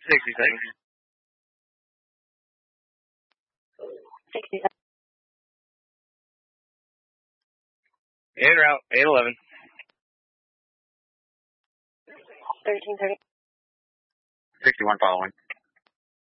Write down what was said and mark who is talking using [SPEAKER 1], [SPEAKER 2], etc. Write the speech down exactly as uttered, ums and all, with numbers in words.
[SPEAKER 1] sixty-six.
[SPEAKER 2] sixty-six.
[SPEAKER 1] En route, eight eleven.
[SPEAKER 2] thirteen thirty.
[SPEAKER 1] sixty-one following.